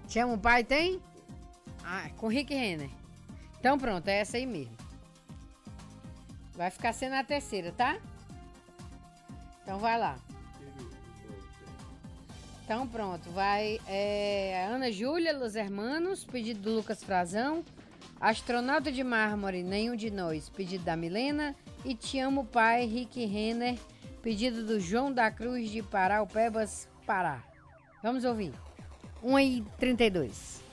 Te amo, pai, tem? Ah, com Rick Renner. Então pronto, é essa aí mesmo. Vai ficar sendo a terceira, tá? Então vai lá. Então pronto, vai Ana Júlia, Los Hermanos, pedido do Lucas Frazão. Astronauta de Mármore, Nenhum de Nós, pedido da Milena. E Te Amo, Pai, Rick Renner, pedido do João da Cruz de Paraupebas, Pará. Vamos ouvir. 1h32.